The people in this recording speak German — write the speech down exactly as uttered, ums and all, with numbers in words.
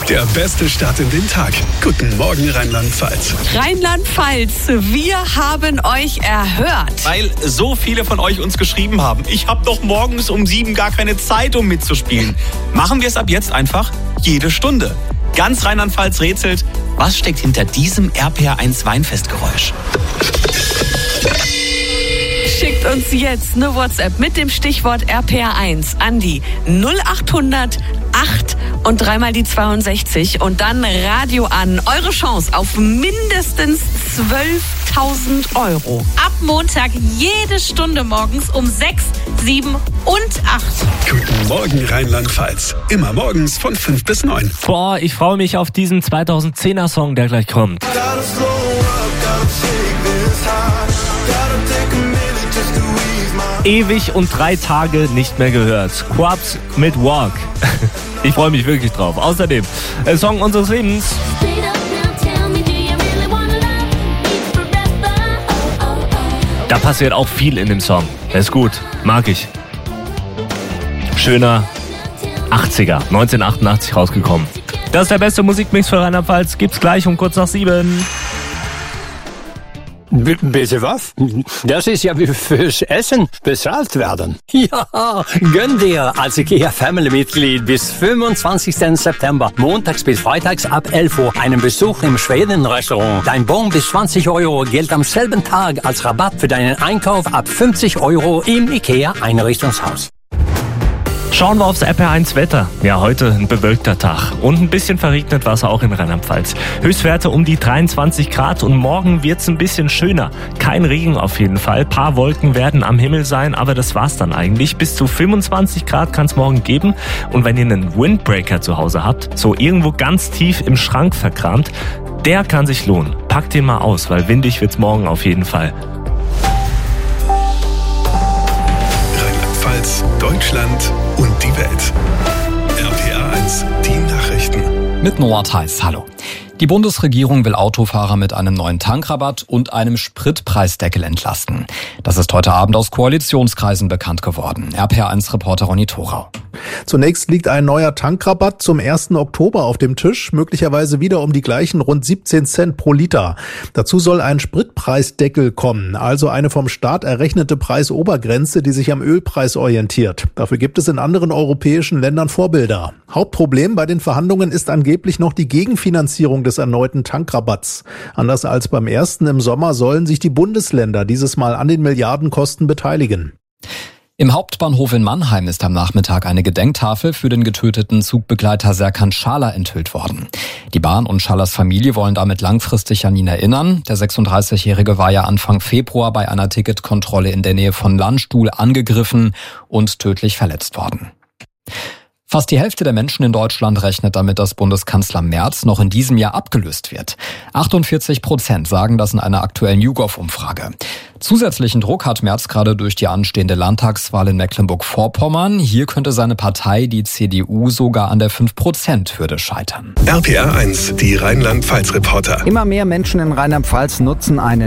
Der beste Start in den Tag. Guten Morgen, Rheinland-Pfalz. Rheinland-Pfalz, wir haben euch erhört. Weil so viele von euch uns geschrieben haben, ich habe doch morgens um sieben gar keine Zeit, um mitzuspielen. Machen wir es ab jetzt einfach jede Stunde. Ganz Rheinland-Pfalz rätselt, was steckt hinter diesem R P R eins Weinfestgeräusch? Schickt uns jetzt eine WhatsApp mit dem Stichwort R P R eins an die null achthundert acht und dreimal die zweiundsechzig und dann Radio an. Eure Chance auf mindestens zwölftausend Euro. Ab Montag jede Stunde morgens um sechs, sieben und acht. Guten Morgen, Rheinland-Pfalz. Immer morgens von fünf bis neun. Boah, ich freue mich auf diesen zweitausendzehner Song, der gleich kommt. Ewig und drei Tage nicht mehr gehört. Quabs mit Walk. Ich freue mich wirklich drauf. Außerdem, der Song unseres Lebens. Da passiert auch viel in dem Song. Der ist gut, mag ich. Schöner achtziger, neunzehnhundertachtundachtzig rausgekommen. Das ist der beste Musikmix für Rheinland-Pfalz. Gibt's gleich um kurz nach sieben. B- bitte was? Das ist ja wie fürs Essen bezahlt werden. Ja, gönn dir als IKEA-Family-Mitglied bis fünfundzwanzigsten September, montags bis freitags ab elf Uhr, einen Besuch im Schweden-Restaurant. Dein Bon bis zwanzig Euro gilt am selben Tag als Rabatt für deinen Einkauf ab fünfzig Euro im IKEA-Einrichtungshaus. Schauen wir aufs R P R eins Wetter. Ja, heute ein bewölkter Tag und ein bisschen verregnet war es auch in Rheinland-Pfalz. Höchstwerte um die dreiundzwanzig Grad und morgen wird's ein bisschen schöner. Kein Regen auf jeden Fall. Paar Wolken werden am Himmel sein, aber das war's dann eigentlich. Bis zu fünfundzwanzig Grad kann's morgen geben. Und wenn ihr einen Windbreaker zu Hause habt, so irgendwo ganz tief im Schrank verkramt, der kann sich lohnen. Packt den mal aus, weil windig wird's morgen auf jeden Fall. Rheinland-Pfalz, Deutschland und die Welt. R P R eins, die Nachrichten. Mit Noah Theis, hallo. Die Bundesregierung will Autofahrer mit einem neuen Tankrabatt und einem Spritpreisdeckel entlasten. Das ist heute Abend aus Koalitionskreisen bekannt geworden. R P R eins Reporter Ronny Thorau. Zunächst liegt ein neuer Tankrabatt zum ersten Oktober auf dem Tisch, möglicherweise wieder um die gleichen rund siebzehn Cent pro Liter. Dazu soll ein Spritpreisdeckel kommen, also eine vom Staat errechnete Preisobergrenze, die sich am Ölpreis orientiert. Dafür gibt es in anderen europäischen Ländern Vorbilder. Hauptproblem bei den Verhandlungen ist angeblich noch die Gegenfinanzierung des erneuten Tankrabatts. Anders als beim ersten im Sommer sollen sich die Bundesländer dieses Mal an den Milliardenkosten beteiligen. Im Hauptbahnhof in Mannheim ist am Nachmittag eine Gedenktafel für den getöteten Zugbegleiter Serkan Schaller enthüllt worden. Die Bahn und Schallers Familie wollen damit langfristig an ihn erinnern. Der sechsunddreißigjährige war ja Anfang Februar bei einer Ticketkontrolle in der Nähe von Landstuhl angegriffen und tödlich verletzt worden. Fast die Hälfte der Menschen in Deutschland rechnet damit, dass Bundeskanzler Merz noch in diesem Jahr abgelöst wird. achtundvierzig Prozent sagen das in einer aktuellen YouGov-Umfrage. Zusätzlichen Druck hat Merz gerade durch die anstehende Landtagswahl in Mecklenburg-Vorpommern. Hier könnte seine Partei, die C D U, sogar an der fünf Prozent Hürde scheitern. R P R eins, die Rheinland-Pfalz-Reporter. Immer mehr Menschen in Rheinland-Pfalz nutzen eine